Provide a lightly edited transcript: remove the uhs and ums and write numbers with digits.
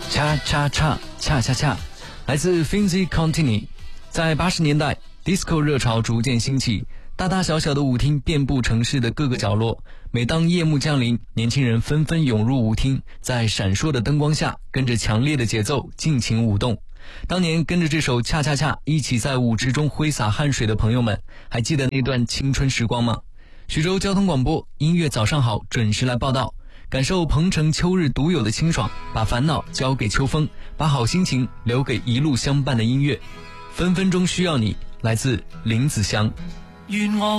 恰恰恰恰恰恰，来自 Finzi Contini。 在80年代 disco 热潮逐渐兴起，大大小小的舞厅遍布城市的各个角落。每当夜幕降临，年轻人纷纷涌入舞厅，在闪烁的灯光下跟着强烈的节奏尽情舞动。当年跟着这首恰恰恰一起在舞池中挥洒汗水的朋友们，还记得那段青春时光吗？徐州交通广播音乐早上好准时来报道，感受鹏城秋日独有的清爽，把烦恼交给秋风，把好心情留给一路相伴的音乐。分分钟需要你，来自林子祥。 愿我